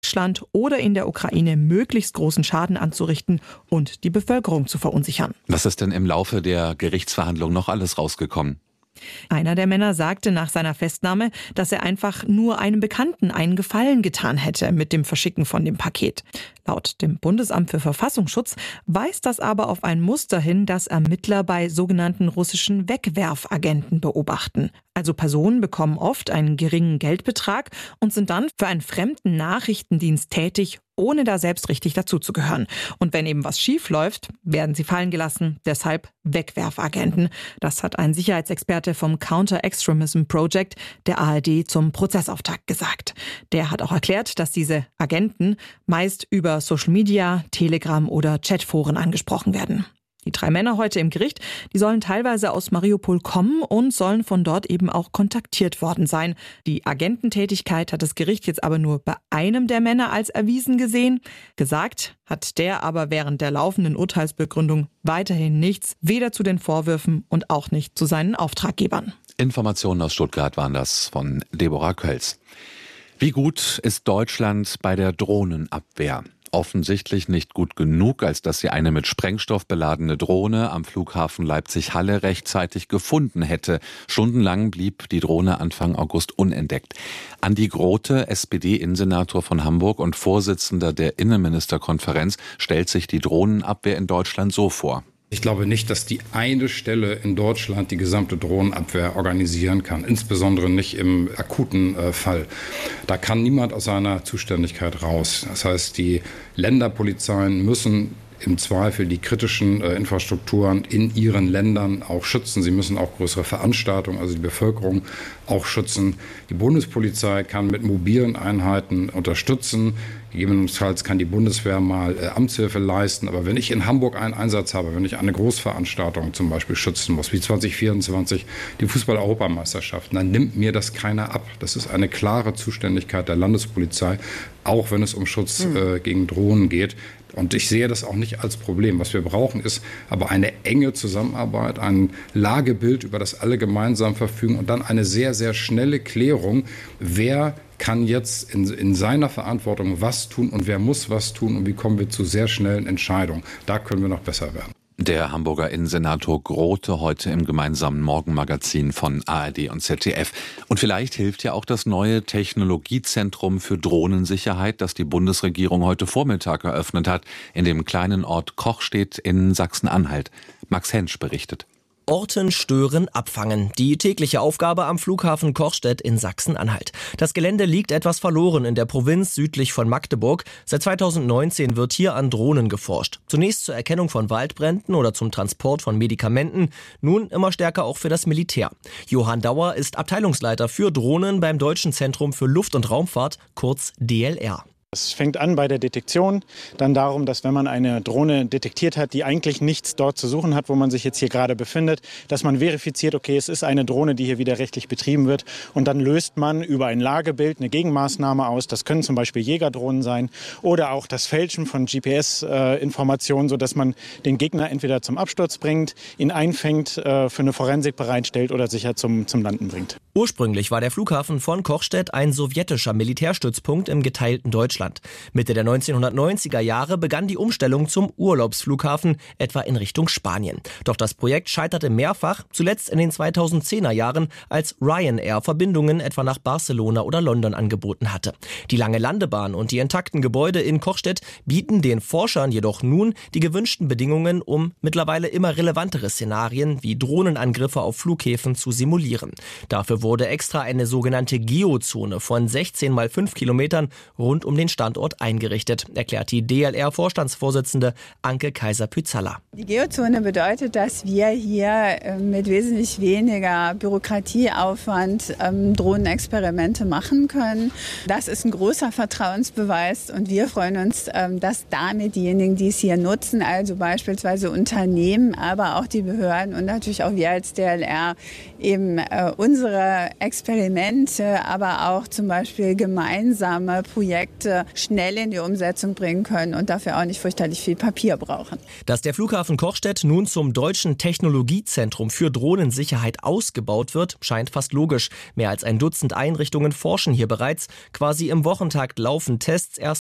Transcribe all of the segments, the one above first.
Deutschland oder in der Ukraine möglichst großen Schaden anzurichten und die Bevölkerung zu verunsichern. Was ist denn im Laufe der Gerichtsverhandlung noch alles rausgekommen? Einer der Männer sagte nach seiner Festnahme, dass er einfach nur einem Bekannten einen Gefallen getan hätte mit dem Verschicken von dem Paket. Laut dem Bundesamt für Verfassungsschutz weist das aber auf ein Muster hin, das Ermittler bei sogenannten russischen Wegwerfagenten beobachten. Also Personen bekommen oft einen geringen Geldbetrag und sind dann für einen fremden Nachrichtendienst tätig, ohne da selbst richtig dazuzugehören. Und wenn eben was schief läuft, werden sie fallen gelassen. Deshalb Wegwerfagenten. Das hat ein Sicherheitsexperte vom Counter-Extremism Project der ARD zum Prozessauftakt gesagt. Der hat auch erklärt, dass diese Agenten meist über Social Media, Telegram oder Chatforen angesprochen werden. Die 3 Männer heute im Gericht, die sollen teilweise aus Mariupol kommen und sollen von dort eben auch kontaktiert worden sein. Die Agententätigkeit hat das Gericht jetzt aber nur bei einem der Männer als erwiesen gesehen. Gesagt hat der aber während der laufenden Urteilsbegründung weiterhin nichts, weder zu den Vorwürfen und auch nicht zu seinen Auftraggebern. Informationen aus Stuttgart waren das von Deborah Kölz. Wie gut ist Deutschland bei der Drohnenabwehr? Offensichtlich nicht gut genug, als dass sie eine mit Sprengstoff beladene Drohne am Flughafen Leipzig-Halle rechtzeitig gefunden hätte. Stundenlang blieb die Drohne Anfang August unentdeckt. Andi Grote, SPD-Innensenator von Hamburg und Vorsitzender der Innenministerkonferenz, stellt sich die Drohnenabwehr in Deutschland so vor. Ich glaube nicht, dass die eine Stelle in Deutschland die gesamte Drohnenabwehr organisieren kann, insbesondere nicht im akuten Fall. Da kann niemand aus seiner Zuständigkeit raus. Das heißt, die Länderpolizeien müssen im Zweifel die kritischen Infrastrukturen in ihren Ländern auch schützen. Sie müssen auch größere Veranstaltungen, also die Bevölkerung, auch schützen. Die Bundespolizei kann mit mobilen Einheiten unterstützen. Gegebenenfalls kann die Bundeswehr mal Amtshilfe leisten. Aber wenn ich in Hamburg einen Einsatz habe, wenn ich eine Großveranstaltung zum Beispiel schützen muss, wie 2024 die Fußball-Europameisterschaften, dann nimmt mir das keiner ab. Das ist eine klare Zuständigkeit der Landespolizei, auch wenn es um Schutz gegen Drohnen geht. Und ich sehe das auch nicht als Problem. Was wir brauchen, ist aber eine enge Zusammenarbeit, ein Lagebild, über das alle gemeinsam verfügen und dann eine sehr, sehr schnelle Klärung, wer kann jetzt in seiner Verantwortung was tun und wer muss was tun und wie kommen wir zu sehr schnellen Entscheidungen. Da können wir noch besser werden. Der Hamburger Innensenator Grote heute im gemeinsamen Morgenmagazin von ARD und ZDF. Und vielleicht hilft ja auch das neue Technologiezentrum für Drohnensicherheit, das die Bundesregierung heute Vormittag eröffnet hat, in dem kleinen Ort Kochstedt in Sachsen-Anhalt. Max Hensch berichtet. Orten, stören, abfangen. Die tägliche Aufgabe am Flughafen Kochstedt in Sachsen-Anhalt. Das Gelände liegt etwas verloren in der Provinz südlich von Magdeburg. Seit 2019 wird hier an Drohnen geforscht. Zunächst zur Erkennung von Waldbränden oder zum Transport von Medikamenten. Nun immer stärker auch für das Militär. Johann Dauer ist Abteilungsleiter für Drohnen beim Deutschen Zentrum für Luft- und Raumfahrt, kurz DLR. Es fängt an bei der Detektion, dann darum, dass wenn man eine Drohne detektiert hat, die eigentlich nichts dort zu suchen hat, wo man sich jetzt hier gerade befindet, dass man verifiziert, okay, es ist eine Drohne, die hier wieder rechtlich betrieben wird. Und dann löst man über ein Lagebild eine Gegenmaßnahme aus. Das können zum Beispiel Jägerdrohnen sein oder auch das Fälschen von GPS-Informationen, sodass man den Gegner entweder zum Absturz bringt, ihn einfängt, für eine Forensik bereitstellt oder sicher zum Landen bringt. Ursprünglich war der Flughafen von Kochstedt ein sowjetischer Militärstützpunkt im geteilten Deutschland. Mitte der 1990er Jahre begann die Umstellung zum Urlaubsflughafen, etwa in Richtung Spanien. Doch das Projekt scheiterte mehrfach, zuletzt in den 2010er Jahren, als Ryanair Verbindungen etwa nach Barcelona oder London angeboten hatte. Die lange Landebahn und die intakten Gebäude in Kochstedt bieten den Forschern jedoch nun die gewünschten Bedingungen, um mittlerweile immer relevantere Szenarien wie Drohnenangriffe auf Flughäfen zu simulieren. Dafür wurde extra eine sogenannte Geozone von 16 mal 5 Kilometern rund um den Standort eingerichtet, erklärt die DLR-Vorstandsvorsitzende Anke Kaiser-Pützala. Die Geozone bedeutet, dass wir hier mit wesentlich weniger Bürokratieaufwand Drohnenexperimente machen können. Das ist ein großer Vertrauensbeweis und wir freuen uns, dass damit diejenigen, die es hier nutzen, also beispielsweise Unternehmen, aber auch die Behörden und natürlich auch wir als DLR eben unsere Experimente, aber auch zum Beispiel gemeinsame Projekte schnell in die Umsetzung bringen können und dafür auch nicht fürchterlich viel Papier brauchen. Dass der Flughafen Kochstedt nun zum deutschen Technologiezentrum für Drohnensicherheit ausgebaut wird, scheint fast logisch. Mehr als ein Dutzend Einrichtungen forschen hier bereits. Quasi im Wochentakt laufen Tests. Erst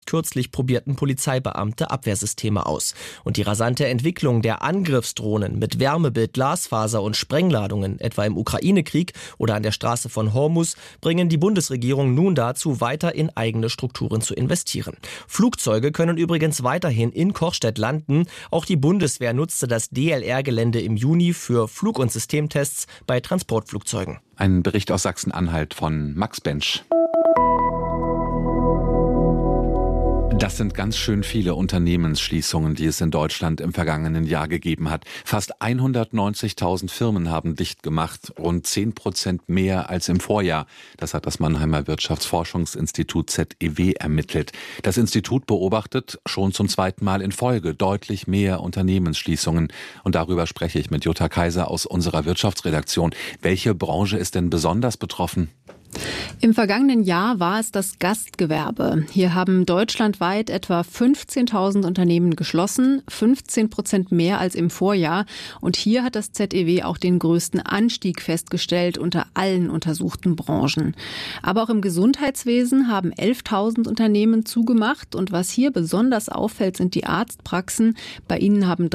kürzlich probierten Polizeibeamte Abwehrsysteme aus. Und die rasante Entwicklung der Angriffsdrohnen mit Wärmebild, Glasfaser und Sprengladungen, etwa im Ukraine-Krieg oder an der Straße von Hormuz, bringen die Bundesregierung nun dazu, weiter in eigene Strukturen zu investieren. Flugzeuge können übrigens weiterhin in Kochstedt landen. Auch die Bundeswehr nutzte das DLR-Gelände im Juni für Flug- und Systemtests bei Transportflugzeugen. Ein Bericht aus Sachsen-Anhalt von Max Bensch. Das sind ganz schön viele Unternehmensschließungen, die es in Deutschland im vergangenen Jahr gegeben hat. Fast 190.000 Firmen haben dicht gemacht, rund 10% mehr als im Vorjahr. Das hat das Mannheimer Wirtschaftsforschungsinstitut ZEW ermittelt. Das Institut beobachtet schon zum zweiten Mal in Folge deutlich mehr Unternehmensschließungen. Und darüber spreche ich mit Jutta Kaiser aus unserer Wirtschaftsredaktion. Welche Branche ist denn besonders betroffen? Im vergangenen Jahr war es das Gastgewerbe. Hier haben deutschlandweit etwa 15.000 Unternehmen geschlossen, 15% mehr als im Vorjahr. Und hier hat das ZEW auch den größten Anstieg festgestellt unter allen untersuchten Branchen. Aber auch im Gesundheitswesen haben 11.000 Unternehmen zugemacht. Und was hier besonders auffällt, sind die Arztpraxen. Bei ihnen haben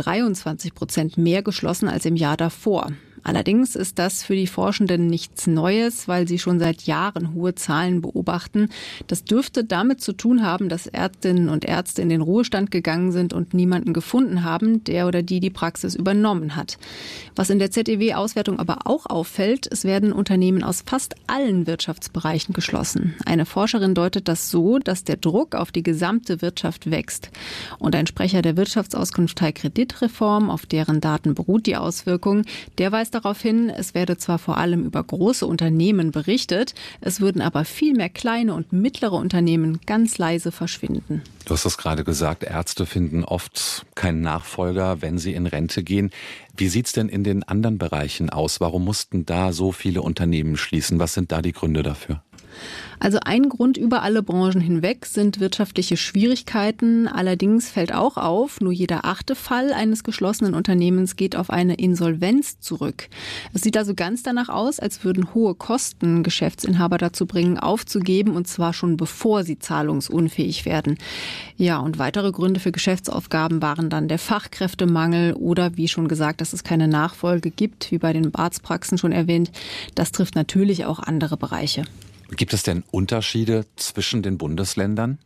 23% mehr geschlossen als im Jahr davor. Allerdings ist das für die Forschenden nichts Neues, weil sie schon seit Jahren hohe Zahlen beobachten. Das dürfte damit zu tun haben, dass Ärztinnen und Ärzte in den Ruhestand gegangen sind und niemanden gefunden haben, der oder die Praxis übernommen hat. Was in der ZEW-Auswertung aber auch auffällt, es werden Unternehmen aus fast allen Wirtschaftsbereichen geschlossen. Eine Forscherin deutet das so, dass der Druck auf die gesamte Wirtschaft wächst. Und ein Sprecher der Wirtschaftsauskunft Teil Kreditreform, auf deren Daten beruht die Auswirkung, der weist darauf hin, es werde zwar vor allem über große Unternehmen berichtet, es würden aber viel mehr kleine und mittlere Unternehmen ganz leise verschwinden. Du hast es gerade gesagt, Ärzte finden oft keinen Nachfolger, wenn sie in Rente gehen. Wie sieht's denn in den anderen Bereichen aus? Warum mussten da so viele Unternehmen schließen? Was sind da die Gründe dafür? Also ein Grund über alle Branchen hinweg sind wirtschaftliche Schwierigkeiten. Allerdings fällt auch auf, nur jeder 8. Fall eines geschlossenen Unternehmens geht auf eine Insolvenz zurück. Es sieht also ganz danach aus, als würden hohe Kosten Geschäftsinhaber dazu bringen, aufzugeben, und zwar schon bevor sie zahlungsunfähig werden. Ja, und weitere Gründe für Geschäftsaufgaben waren dann der Fachkräftemangel oder, wie schon gesagt, dass es keine Nachfolge gibt, wie bei den Arztpraxen schon erwähnt. Das trifft natürlich auch andere Bereiche. Gibt es denn Unterschiede zwischen den Bundesländern?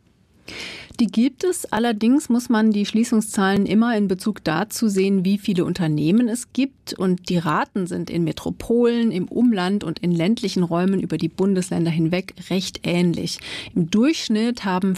Die gibt es, allerdings muss man die Schließungszahlen immer in Bezug dazu sehen, wie viele Unternehmen es gibt, und die Raten sind in Metropolen, im Umland und in ländlichen Räumen über die Bundesländer hinweg recht ähnlich. Im Durchschnitt haben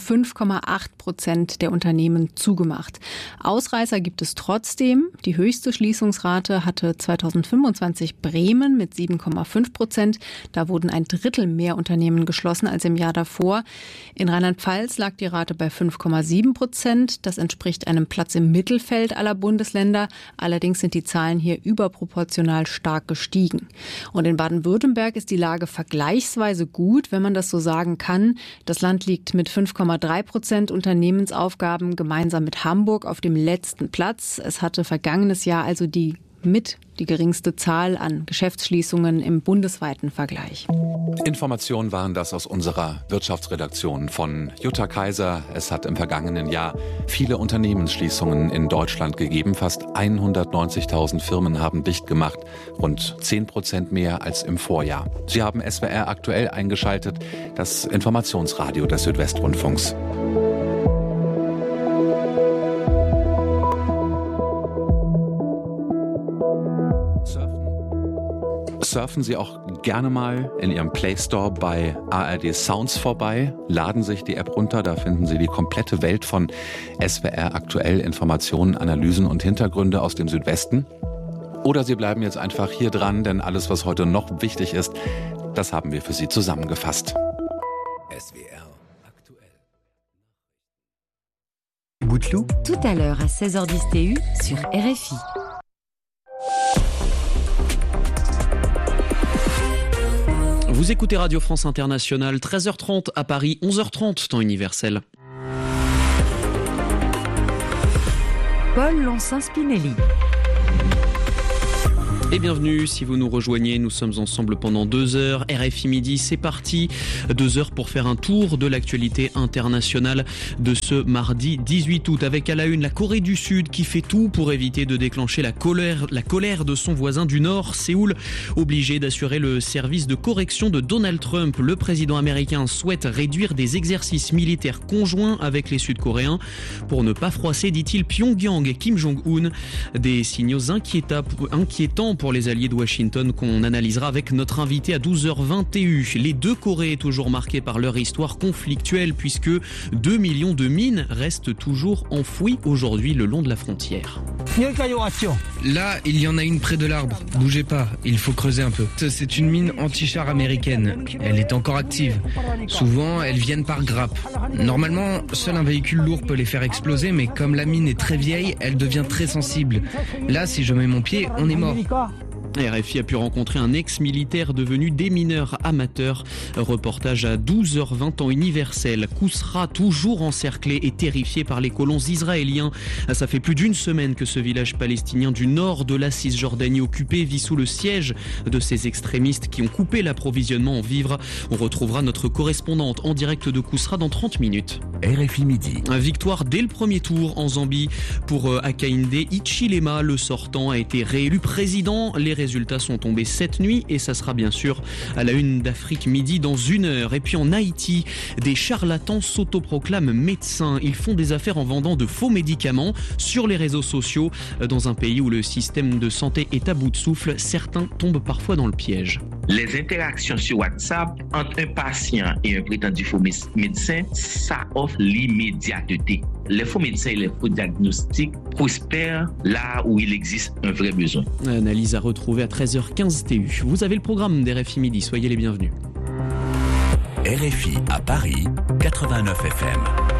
5,8% der Unternehmen zugemacht. Ausreißer gibt es trotzdem. Die höchste Schließungsrate hatte 2025 Bremen mit 7,5%. Da wurden 1/3 mehr Unternehmen geschlossen als im Jahr davor. In Rheinland-Pfalz lag die Rate bei 5,7%. Das entspricht einem Platz im Mittelfeld aller Bundesländer. Allerdings sind die Zahlen hier überproportional stark gestiegen. Und in Baden-Württemberg ist die Lage vergleichsweise gut, wenn man das so sagen kann. Das Land liegt mit 5,3% Unternehmensaufgaben gemeinsam mit Hamburg auf dem letzten Platz. Es hatte vergangenes Jahr also die geringste Zahl an Geschäftsschließungen im bundesweiten Vergleich. Informationen waren das aus unserer Wirtschaftsredaktion von Jutta Kaiser. Es hat im vergangenen Jahr viele Unternehmensschließungen in Deutschland gegeben. Fast 190.000 Firmen haben dicht gemacht, rund 10% mehr als im Vorjahr. Sie haben SWR aktuell eingeschaltet, das Informationsradio des Südwestrundfunks. Surfen Sie auch gerne mal in Ihrem Play Store bei ARD Sounds vorbei. Laden sich die App runter, da finden Sie die komplette Welt von SWR aktuell, Informationen, Analysen und Hintergründe aus dem Südwesten. Oder Sie bleiben jetzt einfach hier dran, denn alles, was heute noch wichtig ist, das haben wir für Sie zusammengefasst. SWR aktuell. Bouteloup. Tout à l'heure à 16h10 TU sur RFI. Vous écoutez Radio France Internationale, 13h30 à Paris, 11h30 temps universel. Paul Lancin-Spinelli. Et bienvenue si vous nous rejoignez, nous sommes ensemble pendant 2 heures. RFI Midi, c'est parti. 2 heures pour faire un tour de l'actualité internationale de ce mardi 18 août. Avec à la une la Corée du Sud qui fait tout pour éviter de déclencher la colère de son voisin du Nord. Séoul, obligé d'assurer le service de correction de Donald Trump. Le président américain souhaite réduire des exercices militaires conjoints avec les Sud-Coréens pour ne pas froisser, dit-il, Pyongyang et Kim Jong-un. Des signaux inquiétants pour les alliés de Washington qu'on analysera avec notre invité à 12h21. Les deux Corées toujours marquées par leur histoire conflictuelle puisque 2 millions de mines restent toujours enfouies aujourd'hui le long de la frontière. Là, il y en a une près de l'arbre. Bougez pas, il faut creuser un peu. C'est une mine anti-char américaine. Elle est encore active. Souvent, elles viennent par grappe. Normalement, seul un véhicule lourd peut les faire exploser, mais comme la mine est très vieille, elle devient très sensible. Là, si je mets mon pied, on est mort. RFI a pu rencontrer un ex-militaire devenu démineur amateur. Reportage à 12h20 temps universel. Kousra, toujours encerclé et terrifié par les colons israéliens. Ça fait plus d'une semaine que ce village palestinien du nord de la Cisjordanie occupée vit sous le siège de ces extrémistes qui ont coupé l'approvisionnement en vivres. On retrouvera notre correspondante en direct de Kousra dans 30 minutes. RFI Midi. Victoire dès le premier tour en Zambie pour Hakainde Hichilema. Le sortant a été réélu président. Les résultats sont tombés cette nuit et ça sera bien sûr à la une d'Afrique Midi dans 1 heure. Et puis en Haïti, des charlatans s'autoproclament médecins. Ils font des affaires en vendant de faux médicaments sur les réseaux sociaux. Dans un pays où le système de santé est à bout de souffle, certains tombent parfois dans le piège. Les interactions sur WhatsApp entre un patient et un prétendu faux médecin, ça offre l'immédiateté. Les faux médecins et les faux diagnostics prospèrent là où il existe un vrai besoin. Analyse à retrouver à 13h15 TU. Vous avez le programme d'RFI Midi, soyez les bienvenus. RFI à Paris, 89 FM.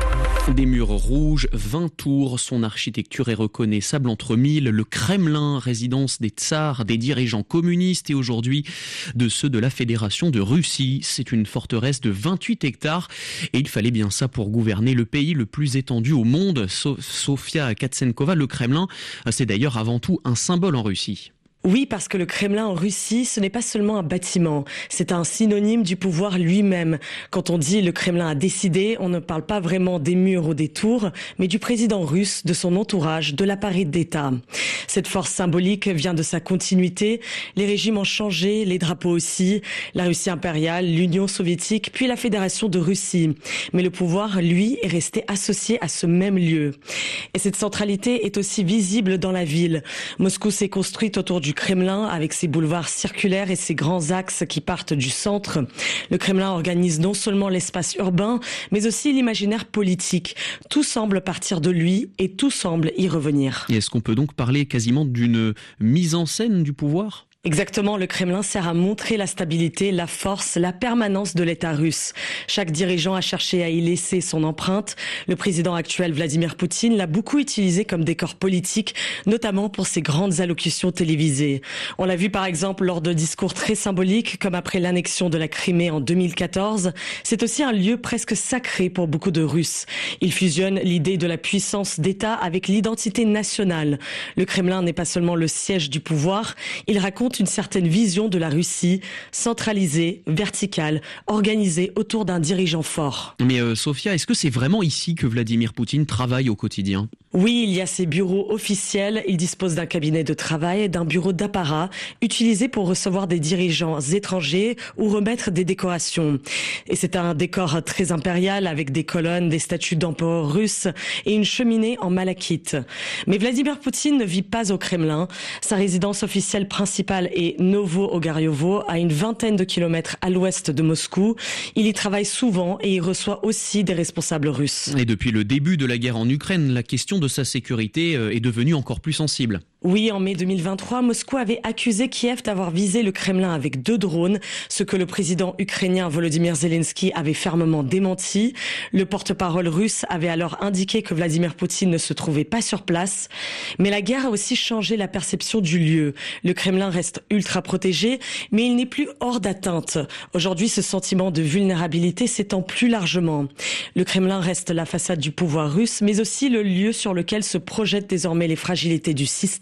Des murs rouges, 20 tours, son architecture est reconnaissable entre mille. Le Kremlin, résidence des tsars, des dirigeants communistes et aujourd'hui de ceux de la Fédération de Russie. C'est une forteresse de 28 hectares et il fallait bien ça pour gouverner le pays le plus étendu au monde. Sofia Katsenkova, le Kremlin, c'est d'ailleurs avant tout un symbole en Russie. Oui, parce que le Kremlin en Russie, ce n'est pas seulement un bâtiment, c'est un synonyme du pouvoir lui-même. Quand on dit le Kremlin a décidé, on ne parle pas vraiment des murs ou des tours, mais du président russe, de son entourage, de l'appareil d'État. Cette force symbolique vient de sa continuité. Les régimes ont changé, les drapeaux aussi, la Russie impériale, l'Union soviétique, puis la Fédération de Russie. Mais le pouvoir, lui, est resté associé à ce même lieu. Et cette centralité est aussi visible dans la ville. Moscou s'est construite autour du Kremlin avec ses boulevards circulaires et ses grands axes qui partent du centre. Le Kremlin organise non seulement l'espace urbain, mais aussi l'imaginaire politique. Tout semble partir de lui et tout semble y revenir. Et est-ce qu'on peut donc parler quasiment d'une mise en scène du pouvoir ? Exactement, le Kremlin sert à montrer la stabilité, la force, la permanence de l'État russe. Chaque dirigeant a cherché à y laisser son empreinte. Le président actuel Vladimir Poutine l'a beaucoup utilisé comme décor politique, notamment pour ses grandes allocutions télévisées. On l'a vu par exemple lors de discours très symboliques, comme après l'annexion de la Crimée en 2014. C'est aussi un lieu presque sacré pour beaucoup de Russes. Il fusionne l'idée de la puissance d'État avec l'identité nationale. Le Kremlin n'est pas seulement le siège du pouvoir, il raconte une certaine vision de la Russie, centralisée, verticale, organisée autour d'un dirigeant fort. Mais Sofia, est-ce que c'est vraiment ici que Vladimir Poutine travaille au quotidien ? Oui, il y a ses bureaux officiels, il dispose d'un cabinet de travail, d'un bureau d'apparat, utilisé pour recevoir des dirigeants étrangers ou remettre des décorations. Et c'est un décor très impérial avec des colonnes, des statues d'empereurs russes et une cheminée en malachite. Mais Vladimir Poutine ne vit pas au Kremlin. Sa résidence officielle principale est Novo-Ogariovo, à une vingtaine de kilomètres à l'ouest de Moscou. Il y travaille souvent et il reçoit aussi des responsables russes. Et depuis le début de la guerre en Ukraine, la question de sa sécurité est devenue encore plus sensible. Oui, en mai 2023, Moscou avait accusé Kiev d'avoir visé le Kremlin avec 2 drones, ce que le président ukrainien Volodymyr Zelensky avait fermement démenti. Le porte-parole russe avait alors indiqué que Vladimir Poutine ne se trouvait pas sur place. Mais la guerre a aussi changé la perception du lieu. Le Kremlin reste ultra protégé, mais il n'est plus hors d'atteinte. Aujourd'hui, ce sentiment de vulnérabilité s'étend plus largement. Le Kremlin reste la façade du pouvoir russe, mais aussi le lieu sur lequel se projettent désormais les fragilités du système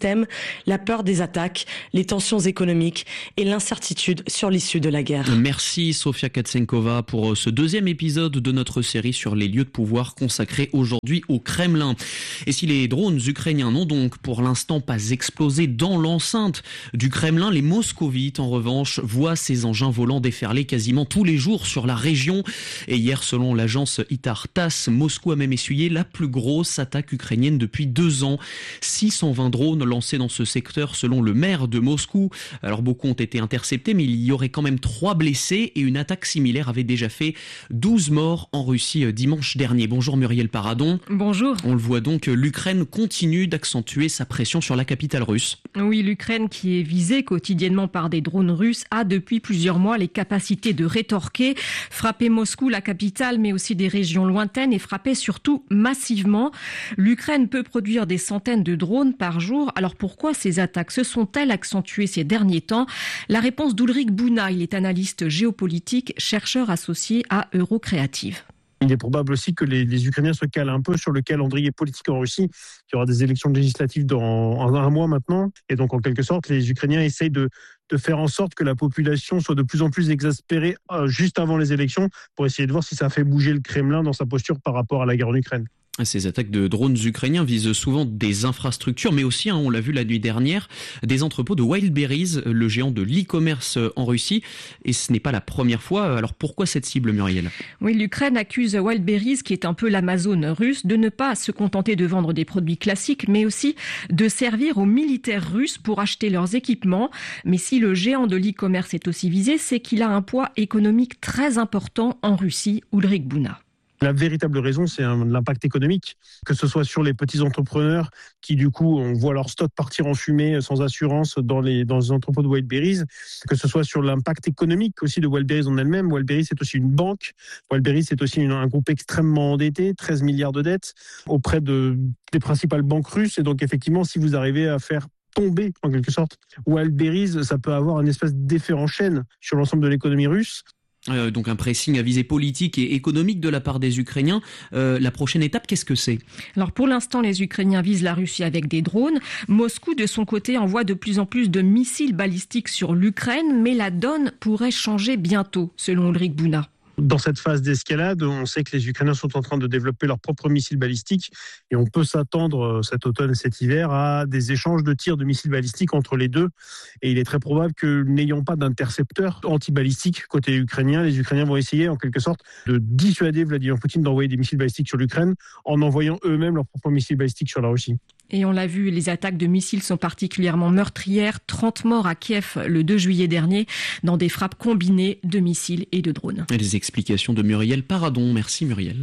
thèmes, la peur des attaques, les tensions économiques et l'incertitude sur l'issue de la guerre. Merci Sofia Katsenkova pour ce deuxième épisode de notre série sur les lieux de pouvoir consacrés aujourd'hui au Kremlin. Et si les drones ukrainiens n'ont donc pour l'instant pas explosé dans l'enceinte du Kremlin, les moscovites en revanche voient ces engins volants déferler quasiment tous les jours sur la région. Et hier, selon l'agence ITAR-TASS, Moscou a même essuyé la plus grosse attaque ukrainienne depuis 2 ans. 620 drones lancés dans ce secteur selon le maire de Moscou. Alors beaucoup ont été interceptés, mais il y aurait quand même 3 blessés et une attaque similaire avait déjà fait 12 morts en Russie dimanche dernier. Bonjour Muriel Paradon. Bonjour. On le voit donc, l'Ukraine continue d'accentuer sa pression sur la capitale russe. Oui, l'Ukraine qui est visée quotidiennement par des drones russes a depuis plusieurs mois les capacités de rétorquer, frapper Moscou, la capitale, mais aussi des régions lointaines et frapper surtout massivement. L'Ukraine peut produire des centaines de drones par jour. Alors pourquoi ces attaques se sont-elles accentuées ces derniers temps? La réponse d'Ulrich Buna, il est analyste géopolitique, chercheur associé à Eurocréative. Il est probable aussi que les Ukrainiens se calent un peu sur le calendrier politique en Russie. Il y aura des élections législatives dans un mois maintenant. Et donc, en quelque sorte, les Ukrainiens essayent de faire en sorte que la population soit de plus en plus exaspérée juste avant les élections pour essayer de voir si ça fait bouger le Kremlin dans sa posture par rapport à la guerre en Ukraine. Ces attaques de drones ukrainiens visent souvent des infrastructures, mais aussi, on l'a vu la nuit dernière, des entrepôts de Wildberries, le géant de l'e-commerce en Russie. Et ce n'est pas la première fois. Alors pourquoi cette cible, Muriel? Oui, l'Ukraine accuse Wildberries, qui est un peu l'Amazon russe, de ne pas se contenter de vendre des produits classiques, mais aussi de servir aux militaires russes pour acheter leurs équipements. Mais si le géant de l'e-commerce est aussi visé, c'est qu'il a un poids économique très important en Russie. Ulrich Buna. La véritable raison, c'est l'impact économique, que ce soit sur les petits entrepreneurs qui, du coup, on voit leur stock partir en fumée sans assurance dans les entrepôts de Wildberries, que ce soit sur l'impact économique aussi de Wildberries en elle-même. Wildberries, c'est aussi une banque. Wildberries, c'est aussi un groupe extrêmement endetté, 13 milliards de dettes auprès des principales banques russes. Et donc, effectivement, si vous arrivez à faire tomber, en quelque sorte, Wildberries, ça peut avoir une espèce d'effet en chaîne sur l'ensemble de l'économie russe. Donc un pressing à visée politique et économique de la part des Ukrainiens. La prochaine étape, qu'est-ce que c'est? Alors pour l'instant, les Ukrainiens visent la Russie avec des drones. Moscou, de son côté, envoie de plus en plus de missiles balistiques sur l'Ukraine, mais la donne pourrait changer bientôt, selon Ulrich Buna. Dans cette phase d'escalade, on sait que les Ukrainiens sont en train de développer leurs propres missiles balistiques et on peut s'attendre cet automne et cet hiver à des échanges de tirs de missiles balistiques entre les deux. Et il est très probable que, n'ayant pas d'intercepteurs antibalistiques côté ukrainien, les Ukrainiens vont essayer en quelque sorte de dissuader Vladimir Poutine d'envoyer des missiles balistiques sur l'Ukraine en envoyant eux-mêmes leurs propres missiles balistiques sur la Russie. Et on l'a vu, les attaques de missiles sont particulièrement meurtrières. 30 morts à Kiev le 2 juillet dernier dans des frappes combinées de missiles et de drones. Et les explications de Muriel Paradon. Merci Muriel.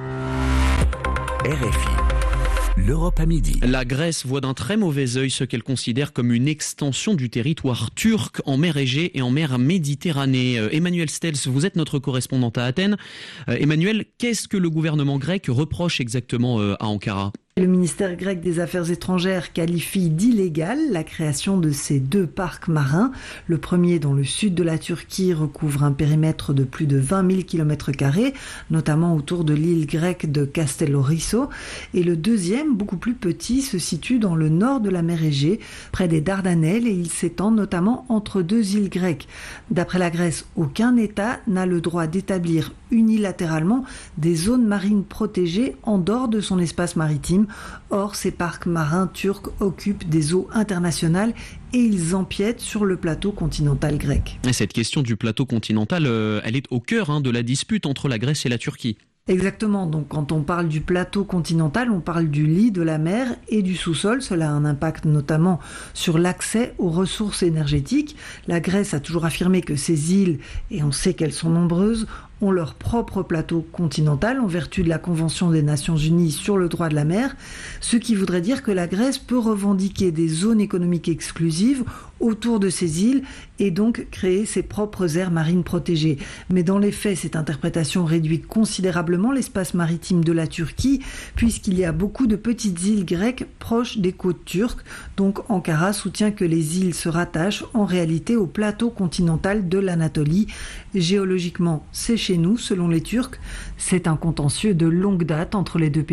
RFI. L'Europe à midi. La Grèce voit d'un très mauvais œil ce qu'elle considère comme une extension du territoire turc en mer Égée et en mer Méditerranée. Emmanuel Stels, vous êtes notre correspondante à Athènes. Emmanuel, qu'est-ce que le gouvernement grec reproche exactement à Ankara ? Le ministère grec des Affaires étrangères qualifie d'illégale la création de ces 2 parcs marins. Le premier, dans le sud de la Turquie, recouvre un périmètre de plus de 20 000 km², notamment autour de l'île grecque de Kastellorisso. Et le deuxième, beaucoup plus petit, se situe dans le nord de la mer Égée, près des Dardanelles, et il s'étend notamment entre 2 îles grecques. D'après la Grèce, aucun État n'a le droit d'établir unilatéralement des zones marines protégées en dehors de son espace maritime. Or, ces parcs marins turcs occupent des eaux internationales et ils empiètent sur le plateau continental grec. Et cette question du plateau continental, elle est au cœur de la dispute entre la Grèce et la Turquie. Exactement, donc quand on parle du plateau continental, on parle du lit de la mer et du sous-sol. Cela a un impact notamment sur l'accès aux ressources énergétiques. La Grèce a toujours affirmé que ces îles, et on sait qu'elles sont nombreuses, ont leur propre plateau continental en vertu de la Convention des Nations Unies sur le droit de la mer, ce qui voudrait dire que la Grèce peut revendiquer des zones économiques exclusives autour de ces îles et donc créer ses propres aires marines protégées. Mais dans les faits, cette interprétation réduit considérablement l'espace maritime de la Turquie, puisqu'il y a beaucoup de petites îles grecques proches des côtes turques. Donc Ankara soutient que les îles se rattachent en réalité au plateau continental de l'Anatolie. Géologiquement, c'est chez nous, selon les Turcs. C'est un contentieux de longue date entre les 2 pays.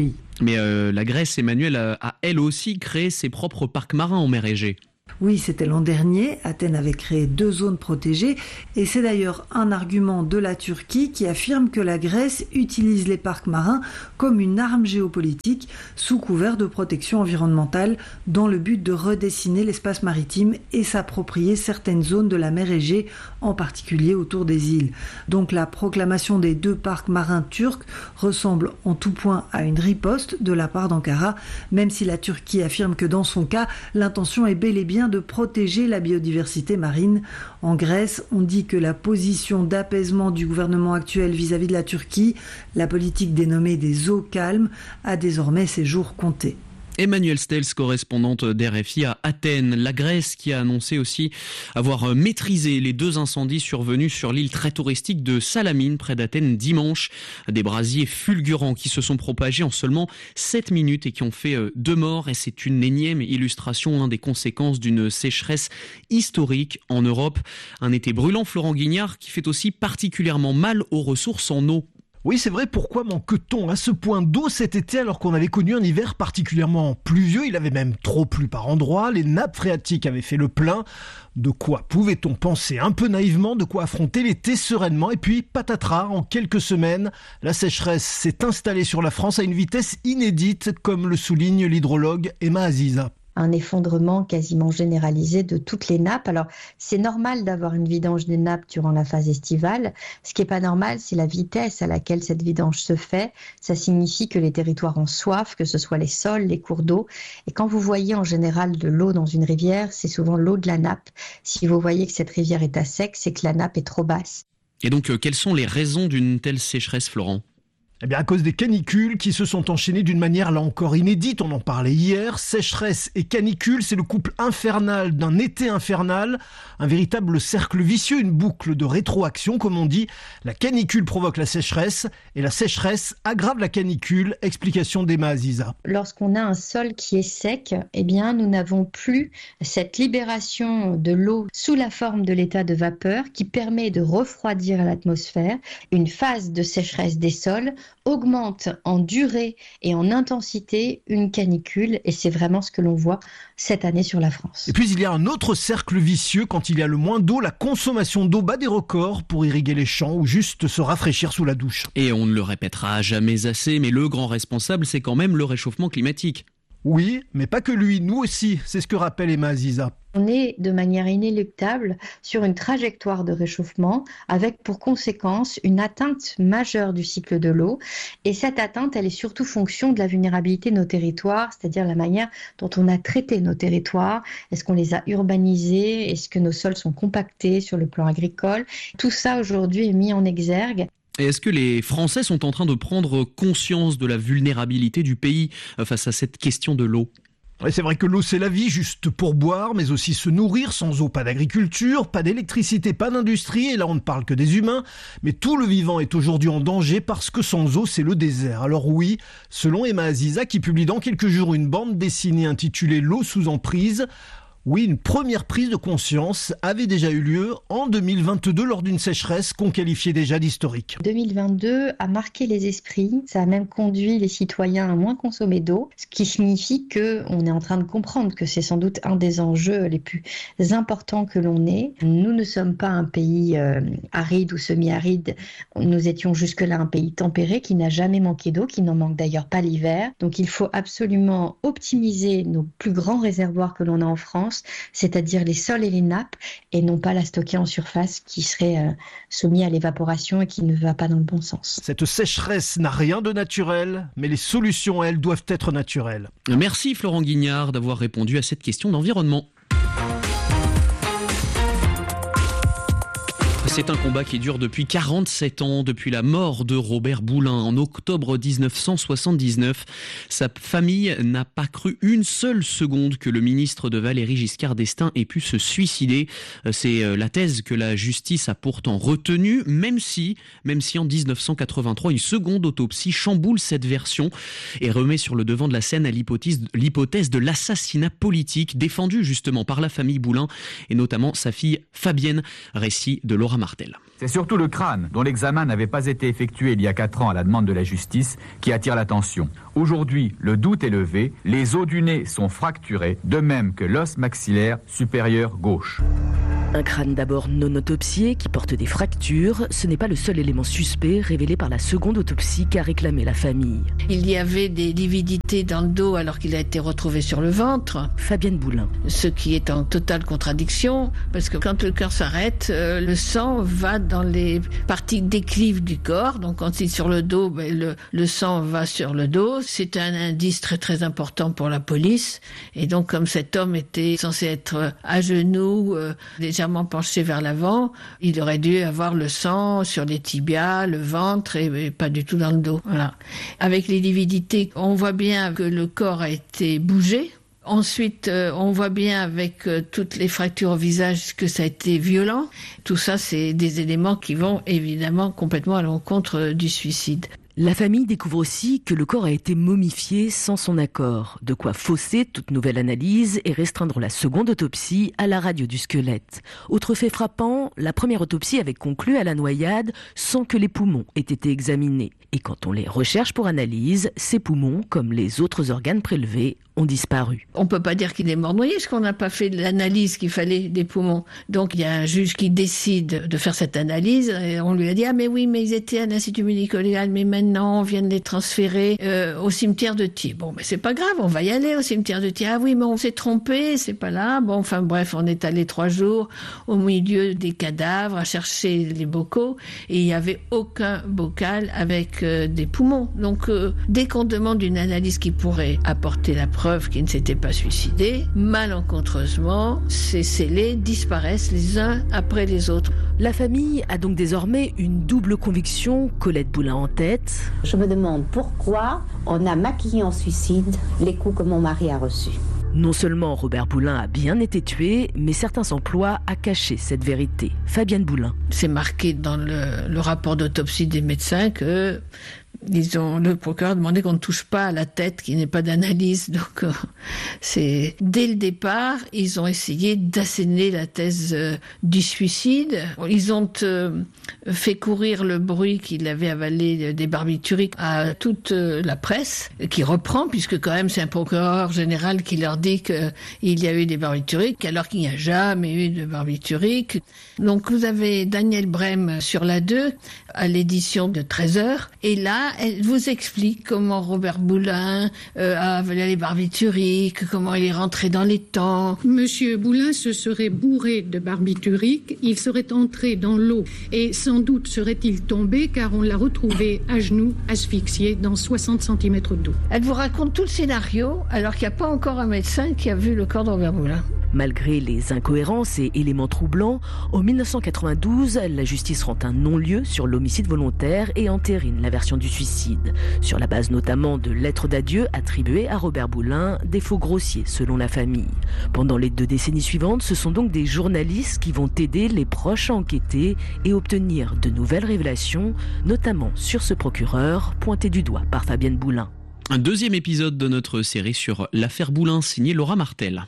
Mais la Grèce, Emmanuel, a elle aussi créé ses propres parcs marins en mer Égée. Oui, c'était l'an dernier. Athènes avait créé 2 zones protégées et c'est d'ailleurs un argument de la Turquie qui affirme que la Grèce utilise les parcs marins comme une arme géopolitique sous couvert de protection environnementale dans le but de redessiner l'espace maritime et s'approprier certaines zones de la mer Égée, en particulier autour des îles. Donc la proclamation des 2 parcs marins turcs ressemble en tout point à une riposte de la part d'Ankara, même si la Turquie affirme que dans son cas, l'intention est bel et bien de protéger la biodiversité marine. En Grèce, on dit que la position d'apaisement du gouvernement actuel vis-à-vis de la Turquie, la politique dénommée des eaux calmes, a désormais ses jours comptés. Emmanuel Stels, correspondante d'RFI à Athènes. La Grèce qui a annoncé aussi avoir maîtrisé les 2 incendies survenus sur l'île très touristique de Salamine, près d'Athènes, dimanche. Des brasiers fulgurants qui se sont propagés en seulement 7 minutes et qui ont fait 2 morts. Et c'est une énième illustration des conséquences d'une sécheresse historique en Europe. Un été brûlant, Florent Guignard, qui fait aussi particulièrement mal aux ressources en eau. Oui, c'est vrai, pourquoi manque-t-on à ce point d'eau cet été alors qu'on avait connu un hiver particulièrement pluvieux? Il avait même trop plu par endroits, les nappes phréatiques avaient fait le plein. De quoi pouvait-on penser un peu naïvement, de quoi affronter l'été sereinement? Et puis, patatras, en quelques semaines, la sécheresse s'est installée sur la France à une vitesse inédite, comme le souligne l'hydrologue Emma Aziza. Un effondrement quasiment généralisé de toutes les nappes. Alors, c'est normal d'avoir une vidange des nappes durant la phase estivale. Ce qui n'est pas normal, c'est la vitesse à laquelle cette vidange se fait. Ça signifie que les territoires ont soif, que ce soit les sols, les cours d'eau. Et quand vous voyez en général de l'eau dans une rivière, c'est souvent l'eau de la nappe. Si vous voyez que cette rivière est à sec, c'est que la nappe est trop basse. Et donc, quelles sont les raisons d'une telle sécheresse, Florent ? Eh bien, à cause des canicules qui se sont enchaînées d'une manière là encore inédite, on en parlait hier, sécheresse et canicule, c'est le couple infernal d'un été infernal, un véritable cercle vicieux, une boucle de rétroaction comme on dit. La canicule provoque la sécheresse et la sécheresse aggrave la canicule, explication d'Emma Aziza. Lorsqu'on a un sol qui est sec, eh bien, nous n'avons plus cette libération de l'eau sous la forme de l'état de vapeur qui permet de refroidir l'atmosphère. Une phase de sécheresse des sols augmente en durée et en intensité une canicule et c'est vraiment ce que l'on voit cette année sur la France. Et puis il y a un autre cercle vicieux quand il y a le moins d'eau, la consommation d'eau bat des records pour irriguer les champs ou juste se rafraîchir sous la douche. Et on ne le répétera jamais assez, mais le grand responsable c'est quand même le réchauffement climatique. Oui, mais pas que lui, nous aussi, c'est ce que rappelle Emma Aziza. On est de manière inéluctable sur une trajectoire de réchauffement avec pour conséquence une atteinte majeure du cycle de l'eau. Et cette atteinte, elle est surtout fonction de la vulnérabilité de nos territoires, c'est-à-dire la manière dont on a traité nos territoires. Est-ce qu'on les a urbanisés? Est-ce que nos sols sont compactés sur le plan agricole? Tout ça aujourd'hui est mis en exergue. Et est-ce que les Français sont en train de prendre conscience de la vulnérabilité du pays face à cette question de l'eau ? Oui, c'est vrai que l'eau c'est la vie, juste pour boire, mais aussi se nourrir. Sans eau, pas d'agriculture, pas d'électricité, pas d'industrie, et là on ne parle que des humains. Mais tout le vivant est aujourd'hui en danger parce que sans eau c'est le désert. Alors oui, selon Emma Aziza qui publie dans quelques jours une bande dessinée intitulée « L'eau sous emprise », oui, une première prise de conscience avait déjà eu lieu en 2022 lors d'une sécheresse qu'on qualifiait déjà d'historique. 2022 a marqué les esprits, ça a même conduit les citoyens à moins consommer d'eau, ce qui signifie qu'on est en train de comprendre que c'est sans doute un des enjeux les plus importants que l'on ait. Nous ne sommes pas un pays aride ou semi-aride, nous étions jusque-là un pays tempéré qui n'a jamais manqué d'eau, qui n'en manque d'ailleurs pas l'hiver. Donc il faut absolument optimiser nos plus grands réservoirs que l'on a en France, c'est-à-dire les sols et les nappes, et non pas la stocker en surface qui serait soumis à l'évaporation et qui ne va pas dans le bon sens. Cette sécheresse n'a rien de naturel, mais les solutions, elles, doivent être naturelles. Merci Florent Guignard d'avoir répondu à cette question d'environnement. C'est un combat qui dure depuis 47 ans, depuis la mort de Robert Boulin en octobre 1979. Sa famille n'a pas cru une seule seconde que le ministre de Valéry Giscard d'Estaing ait pu se suicider. C'est la thèse que la justice a pourtant retenue, même si en 1983, une seconde autopsie chamboule cette version et remet sur le devant de la scène l'hypothèse de l'assassinat politique défendue justement par la famille Boulin et notamment sa fille Fabienne, récit de Laura Martel. C'est surtout le crâne, dont l'examen n'avait pas été effectué il y a 4 ans à la demande de la justice, qui attire l'attention. Aujourd'hui, le doute est levé, les os du nez sont fracturés, de même que l'os maxillaire supérieur gauche. Un crâne d'abord non autopsié qui porte des fractures, ce n'est pas le seul élément suspect révélé par la seconde autopsie qu'a réclamé la famille. Il y avait des lividités dans le dos alors qu'il a été retrouvé sur le ventre. Fabienne Boulin. Ce qui est en totale contradiction, parce que quand le cœur s'arrête, le sang va dans les parties déclives du corps. Donc quand c'est sur le dos, le sang va sur le dos. C'est un indice très très important pour la police. Et donc comme cet homme était censé être à genoux, légèrement penché vers l'avant, il aurait dû avoir le sang sur les tibias, le ventre et pas du tout dans le dos. Voilà. Avec les lividités, on voit bien que le corps a été bougé. Ensuite, on voit bien avec toutes les fractures au visage que ça a été violent. Tout ça, c'est des éléments qui vont évidemment complètement à l'encontre du suicide. La famille découvre aussi que le corps a été momifié sans son accord, de quoi fausser toute nouvelle analyse et restreindre la seconde autopsie à la radio du squelette. Autre fait frappant, la première autopsie avait conclu à la noyade sans que les poumons aient été examinés. Et quand on les recherche pour analyse, ces poumons, comme les autres organes prélevés, ont disparu. On peut pas dire qu'il est mort noyé parce qu'on n'a pas fait l'analyse qu'il fallait des poumons. Donc il y a un juge qui décide de faire cette analyse et on lui a dit « Ah mais oui, mais ils étaient à l'Institut médico-légal, mais maintenant on vient de les transférer au cimetière de Thiers. » Bon, mais c'est pas grave, on va y aller au cimetière de Thiers. « Ah oui, mais on s'est trompé, c'est pas là. » Bon, enfin bref, on est allé 3 jours au milieu des cadavres à chercher les bocaux et il y avait aucun bocal avec des poumons. Donc dès qu'on demande une analyse qui pourrait apporter la preuve qu'ils ne s'étaient pas suicidés, malencontreusement, ces scellés disparaissent les uns après les autres. La famille a donc désormais une double conviction, Colette Boulin en tête. Je me demande pourquoi on a maquillé en suicide les coups que mon mari a reçus. Non seulement Robert Boulin a bien été tué, mais certains s'emploient à cacher cette vérité. Fabienne Boulin. C'est marqué dans le rapport d'autopsie des médecins que le procureur a demandé qu'on ne touche pas à la tête, qu'il n'y ait pas d'analyse. Donc, c'est dès le départ, ils ont essayé d'asséner la thèse du suicide. Ils ont fait courir le bruit qu'il avait avalé des barbituriques à toute la presse, qui reprend, puisque quand même c'est un procureur général qui leur dit qu'il y a eu des barbituriques, alors qu'il n'y a jamais eu de barbituriques. Donc vous avez Daniel Brem sur la 2, à l'édition de 13h, et là, elle vous explique comment Robert Boulin a avalé les barbituriques, comment il est rentré dans les temps. Monsieur Boulin se serait bourré de barbiturique, il serait entré dans l'eau et sans doute serait-il tombé car on l'a retrouvé à genoux, asphyxié dans 60 cm d'eau. Elle vous raconte tout le scénario alors qu'il n'y a pas encore un médecin qui a vu le corps de Robert Boulin. Malgré les incohérences et éléments troublants, en 1992, la justice rend un non-lieu sur l'homicide volontaire et entérine la version du suicide, sur la base notamment de lettres d'adieu attribuées à Robert Boulin, défaut grossier selon la famille. Pendant les 2 décennies suivantes, ce sont donc des journalistes qui vont aider les proches à enquêter et obtenir de nouvelles révélations, notamment sur ce procureur pointé du doigt par Fabienne Boulin. Un 2e épisode de notre série sur l'affaire Boulin, signé Laura Martel.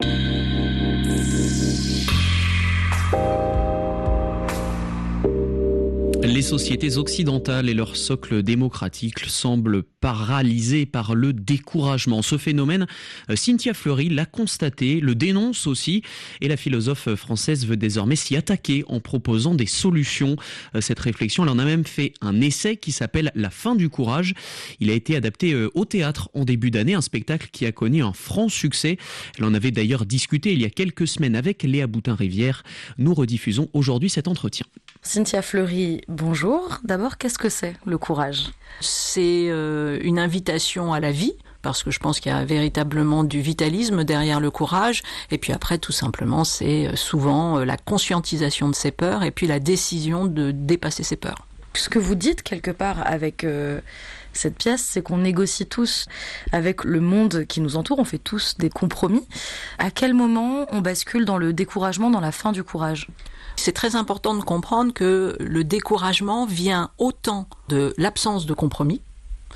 Les sociétés occidentales et leur socle démocratique semblent paralysés par le découragement. Ce phénomène, Cynthia Fleury l'a constaté, le dénonce aussi, et la philosophe française veut désormais s'y attaquer en proposant des solutions. Cette réflexion, elle en a même fait un essai qui s'appelle « La fin du courage ». Il a été adapté au théâtre en début d'année, un spectacle qui a connu un franc succès. Elle en avait d'ailleurs discuté il y a quelques semaines avec Léa Boutin-Rivière. Nous rediffusons aujourd'hui cet entretien. Cynthia Fleury, bonjour. D'abord, qu'est-ce que c'est le courage ? C'est une invitation à la vie, parce que je pense qu'il y a véritablement du vitalisme derrière le courage. Et puis après, tout simplement, c'est souvent la conscientisation de ses peurs et puis la décision de dépasser ses peurs. Ce que vous dites quelque part avec cette pièce, c'est qu'on négocie tous avec le monde qui nous entoure, on fait tous des compromis. À quel moment on bascule dans le découragement, dans la fin du courage ? C'est très important de comprendre que le découragement vient autant de l'absence de compromis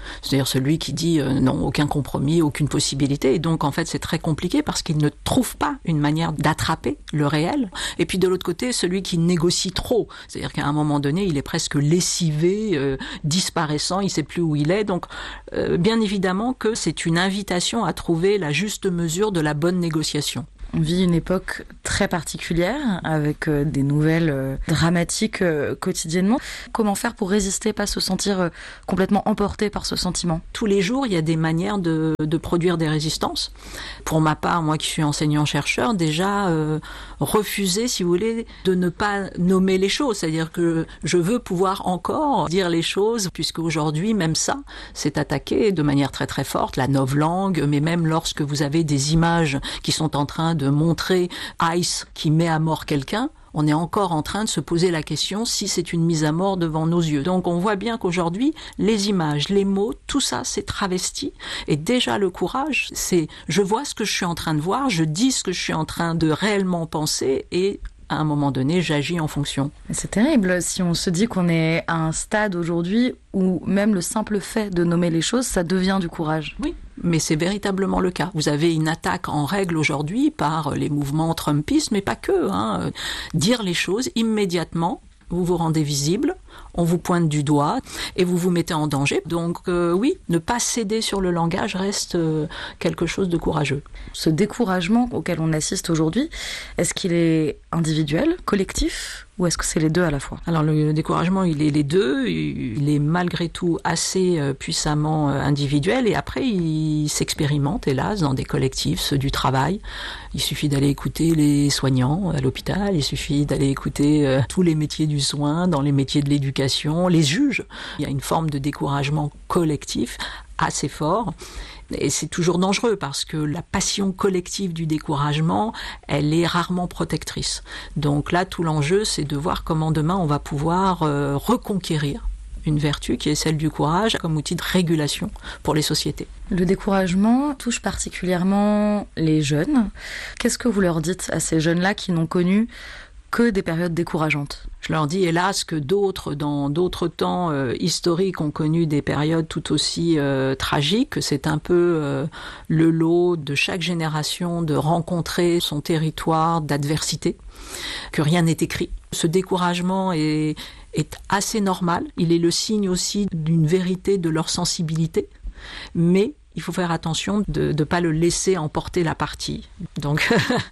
C'est-à-dire celui qui dit non, aucun compromis, aucune possibilité. Et donc, en fait, c'est très compliqué parce qu'il ne trouve pas une manière d'attraper le réel. Et puis, de l'autre côté, celui qui négocie trop. C'est-à-dire qu'à un moment donné, il est presque lessivé, disparaissant, il ne sait plus où il est. Donc, bien évidemment que c'est une invitation à trouver la juste mesure de la bonne négociation. On vit une époque très particulière avec des nouvelles dramatiques quotidiennement. Comment faire pour résister, pas se sentir complètement emporté par ce sentiment ? Tous les jours, il y a des manières de produire des résistances. Pour ma part, moi qui suis enseignant-chercheur, déjà refuser, si vous voulez, de ne pas nommer les choses. C'est-à-dire que je veux pouvoir encore dire les choses, puisque aujourd'hui, même ça, c'est attaqué de manière très très forte, la novlangue, mais même lorsque vous avez des images qui sont en train de montrer ICE qui met à mort quelqu'un, on est encore en train de se poser la question si c'est une mise à mort devant nos yeux. Donc on voit bien qu'aujourd'hui, les images, les mots, tout ça, c'est travesti. Et déjà, le courage, c'est je vois ce que je suis en train de voir, je dis ce que je suis en train de réellement penser et à un moment donné, j'agis en fonction. C'est terrible si on se dit qu'on est à un stade aujourd'hui où même le simple fait de nommer les choses, ça devient du courage. Oui, mais c'est véritablement le cas. Vous avez une attaque en règle aujourd'hui par les mouvements trumpistes, mais pas que. Dire les choses immédiatement, vous vous rendez visible, on vous pointe du doigt et vous vous mettez en danger. Donc oui, ne pas céder sur le langage reste quelque chose de courageux. Ce découragement auquel on assiste aujourd'hui, est-ce qu'il est individuel, collectif ? Ou est-ce que c'est les deux à la fois ? Alors le découragement, il est les deux. Il est malgré tout assez puissamment individuel et après il s'expérimente, hélas, dans des collectifs, ceux du travail. Il suffit d'aller écouter les soignants à l'hôpital, il suffit d'aller écouter tous les métiers du soin, dans les métiers de l'éducation, les juges. Il y a une forme de découragement collectif assez fort. Et c'est toujours dangereux parce que la passion collective du découragement, elle est rarement protectrice. Donc là, tout l'enjeu, c'est de voir comment demain on va pouvoir reconquérir une vertu qui est celle du courage comme outil de régulation pour les sociétés. Le découragement touche particulièrement les jeunes. Qu'est-ce que vous leur dites à ces jeunes-là qui n'ont connu que des périodes décourageantes ? Je leur dis hélas que d'autres, dans d'autres temps historiques, ont connu des périodes tout aussi tragiques. C'est un peu le lot de chaque génération de rencontrer son territoire d'adversité, que rien n'est écrit. Ce découragement est assez normal. Il est le signe aussi d'une vérité de leur sensibilité. Mais il faut faire attention de ne pas le laisser emporter la partie. Donc,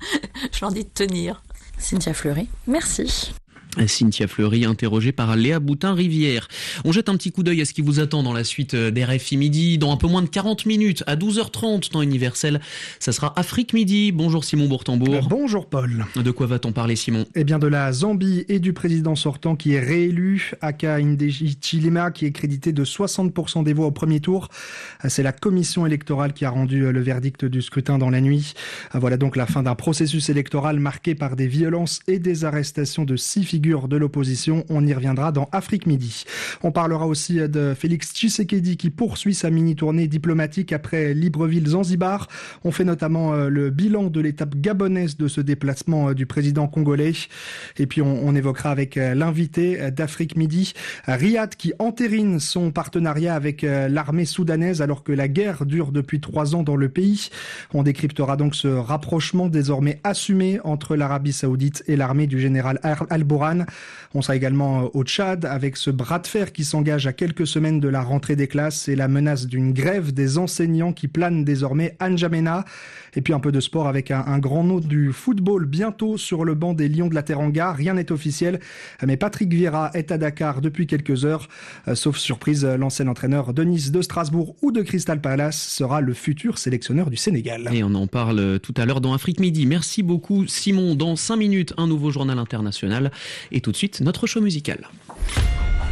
je leur dis de tenir. Cynthia Fleury, merci. Cynthia Fleury, interrogée par Léa Boutin-Rivière. On jette un petit coup d'œil à ce qui vous attend dans la suite d'RFI Midi. Dans un peu moins de 40 minutes, à 12h30, temps universel, ça sera Afrique Midi. Bonjour Simon Bourtambour. Bonjour Paul. De quoi va-t-on parler, Simon ? Eh bien de la Zambie et du président sortant qui est réélu, Hakainde Hichilema, qui est crédité de 60% des voix au premier tour. C'est la commission électorale qui a rendu le verdict du scrutin dans la nuit. Voilà donc la fin d'un processus électoral marqué par des violences et des arrestations de 6 figures de l'opposition. On y reviendra dans Afrique Midi. On parlera aussi de Félix Tshisekedi qui poursuit sa mini-tournée diplomatique après Libreville-Zanzibar. On fait notamment le bilan de l'étape gabonaise de ce déplacement du président congolais. Et puis on évoquera avec l'invité d'Afrique Midi, Riyad, qui entérine son partenariat avec l'armée soudanaise alors que la guerre dure depuis 3 ans dans le pays. On décryptera donc ce rapprochement désormais assumé entre l'Arabie Saoudite et l'armée du général Al-Boran. On sera également au Tchad avec ce bras de fer qui s'engage à quelques semaines de la rentrée des classes et la menace d'une grève des enseignants qui plane désormais à N'Djamena. Et puis un peu de sport avec un grand nom du football bientôt sur le banc des Lions de la Teranga. Rien n'est officiel, mais Patrick Vieira est à Dakar depuis quelques heures. Sauf surprise, l'ancien entraîneur de Nice, de Strasbourg ou de Crystal Palace sera le futur sélectionneur du Sénégal. Et on en parle tout à l'heure dans Afrique Midi. Merci beaucoup Simon. Dans 5 minutes, un nouveau journal international. Et tout de suite, notre show musical.